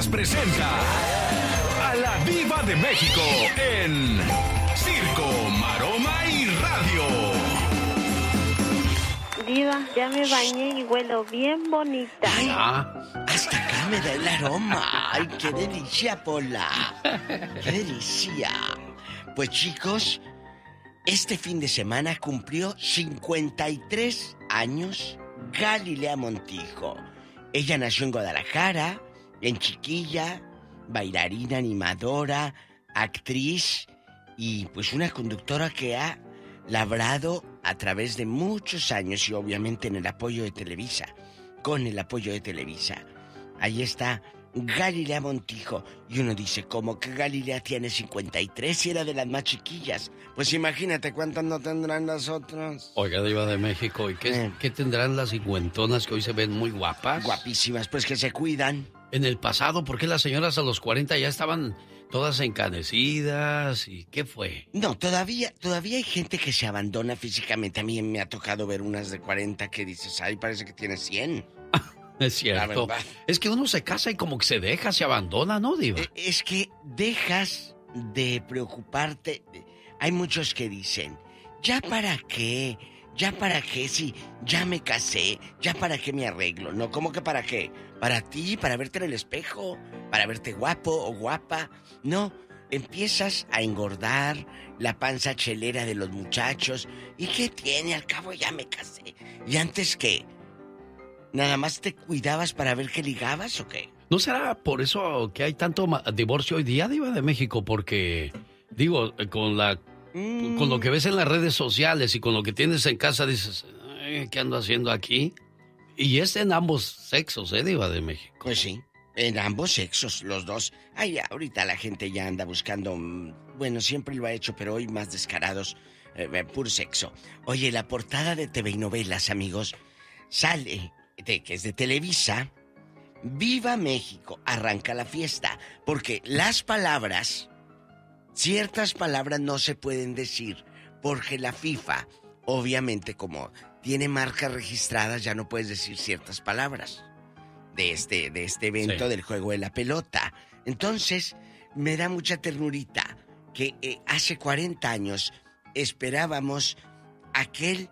Novelas presenta a la Diva de México en Circo, Maroma y Radio. Diva, ya me bañé y huelo bien bonita. Ay, hasta acá me da el aroma. Ay, qué delicia, Pola. Qué delicia. Pues chicos, este fin de semana cumplió 53 años Galilea Montijo. Ella nació en Guadalajara, en chiquilla, bailarina, animadora, actriz y pues una conductora que ha labrado a través de muchos años y obviamente en el apoyo de Televisa, con el apoyo de Televisa. Ahí está Galilea Montijo. Y uno dice, ¿cómo que Galilea tiene 53 y era de las más chiquillas? Pues imagínate cuántas no tendrán las otras. Oiga, Diva de México, ¿y qué tendrán las cincuentonas que hoy se ven muy guapas? Guapísimas, pues que se cuidan. En el pasado, ¿por qué las señoras a los 40 ya estaban todas encanecidas? ¿Y qué fue? No, todavía hay gente que se abandona físicamente. A mí me ha tocado ver unas de 40 que dices, ay, parece que tiene 100. Es cierto. Es que uno se casa y como que se deja, se abandona, ¿no, Diva? Es que dejas de preocuparte. Hay muchos que dicen, ¿ya para qué? ¿Ya para qué? Si ya me casé, ¿ya para qué me arreglo? No, ¿cómo que para qué? Para ti, para verte en el espejo, para verte guapo o guapa. No, empiezas a engordar, la panza chelera de los muchachos. ¿Y qué tiene? Al cabo ya me casé. ¿Y antes qué? ¿Nada más te cuidabas para ver qué ligabas o qué? ¿No será por eso que hay tanto divorcio hoy día, Diva de México? Porque, digo, con lo que ves en las redes sociales y con lo que tienes en casa, dices, ¿qué ando haciendo aquí? Y es en ambos sexos, Diva de México. Pues sí, en ambos sexos, los dos. Ay, ahorita la gente ya anda buscando, bueno, siempre lo ha hecho, pero hoy más descarados, puro sexo. Oye, la portada de TV y Novelas, amigos, sale, que es de Televisa, ¡Viva México! Arranca la fiesta, porque las palabras, ciertas palabras no se pueden decir, porque la FIFA, obviamente como tiene marcas registradas, ya no puedes decir ciertas palabras de este evento, sí, del juego de la pelota. Entonces, me da mucha ternurita que hace 40 años esperábamos aquel,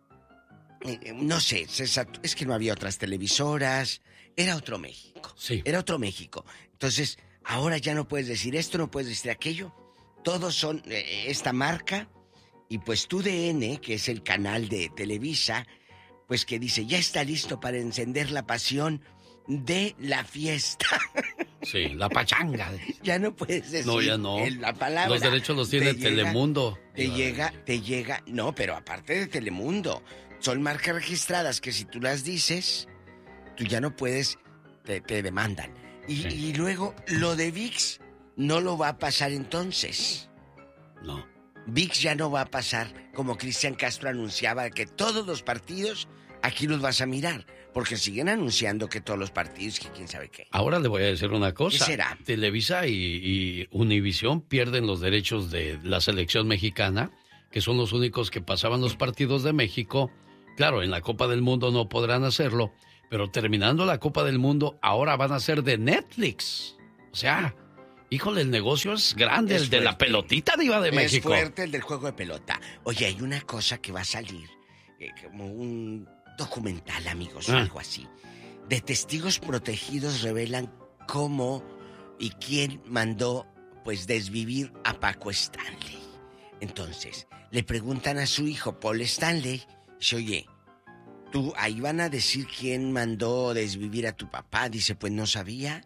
no sé, es que no había otras televisoras, era otro México. Sí. Era otro México. Entonces, ahora ya no puedes decir esto, no puedes decir aquello. Todos son esta marca. Y pues TUDN, que es el canal de Televisa, pues que dice, ya está listo para encender la pasión de la fiesta. Sí, la pachanga. Ya no puedes decir no, ya no. La palabra. Los derechos los tiene Telemundo. Te llega. No, pero aparte de Telemundo, son marcas registradas que si tú las dices, tú ya no puedes, te demandan. Y luego, lo de ViX no lo va a pasar entonces. No. ViX ya no va a pasar, como Cristian Castro anunciaba que todos los partidos aquí los vas a mirar, porque siguen anunciando que todos los partidos, que quién sabe qué. Ahora le voy a decir una cosa. ¿Qué será? Televisa y Univisión pierden los derechos de la selección mexicana, que son los únicos que pasaban los partidos de México. Claro, en la Copa del Mundo no podrán hacerlo, pero terminando la Copa del Mundo, ahora van a ser de Netflix. O sea, híjole, el negocio es grande, el de la pelotita, Diva de México. Es fuerte el del juego de pelota. Oye, hay una cosa que va a salir, como un documental, amigos, o algo así. De testigos protegidos revelan cómo y quién mandó, pues, desvivir a Paco Stanley. Entonces, le preguntan a su hijo, Paul Stanley, dice, oye, tú, ahí van a decir quién mandó desvivir a tu papá. Dice, pues no sabía.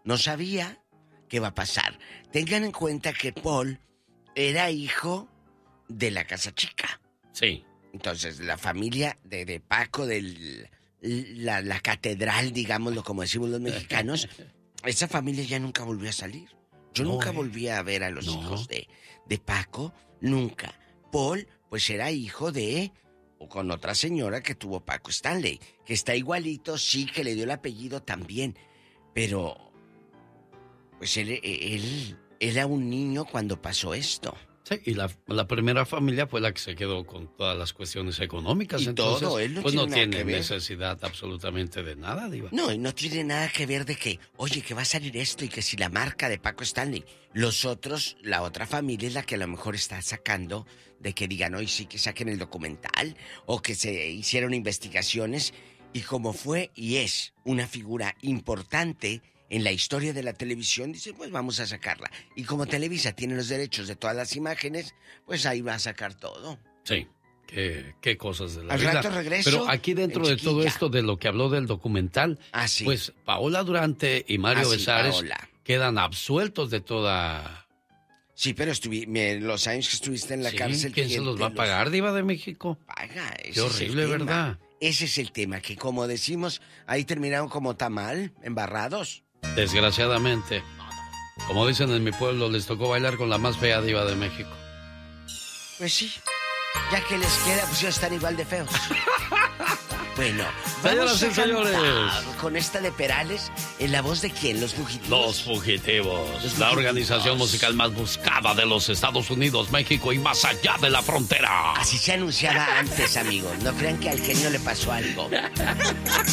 ¿Qué va a pasar? Tengan en cuenta que Paul era hijo de la Casa Chica. Sí. Entonces, la familia de Paco, la catedral, digámoslo como decimos los mexicanos, esa familia ya nunca volvió a salir. Yo nunca volví a ver a los hijos de Paco, nunca. Paul, pues era hijo o con otra señora que tuvo Paco Stanley, que está igualito, sí, que le dio el apellido también, pero pues él era un niño cuando pasó esto. Sí, y la primera familia fue la que se quedó con todas las cuestiones económicas. Y entonces, todo, él no pues tiene no nada tiene que ver. necesidad absolutamente de nada, Diva. No, y no tiene nada que ver de que, oye, que va a salir esto y que si la marca de Paco Stanley. Los otros, la otra familia es la que a lo mejor está sacando de que digan, hoy sí que saquen el documental o que se hicieron investigaciones. Y como fue y es una figura importante en la historia de la televisión, dicen, pues vamos a sacarla. Y como Televisa tiene los derechos de todas las imágenes, pues ahí va a sacar todo. Sí, qué cosas de la Al vida. rato regreso, Pero aquí dentro de todo esto de lo que habló del documental, sí. pues Paola Durante y Mario sí, Besares Paola. quedan absueltos de toda... Sí, pero los años que estuviste en la cárcel... ¿Quién se los va a pagar, Diva de México? Paga, ese qué horrible, es el tema. ¿verdad? Ese es el tema, que como decimos, ahí terminaron como tamal, embarrados. Desgraciadamente. Como dicen en mi pueblo, les tocó bailar con la más fea Diva de México. Pues sí, ya que les queda, pues ya están igual de feos. Bueno, señoras y señores, con esta de Perales, ¿en la voz de quién? ¿Los Fugitivos? Los Fugitivos, la organización musical más buscada de los Estados Unidos, México y más allá de la frontera. Así se anunciaba antes, amigos. No crean que al genio le pasó algo.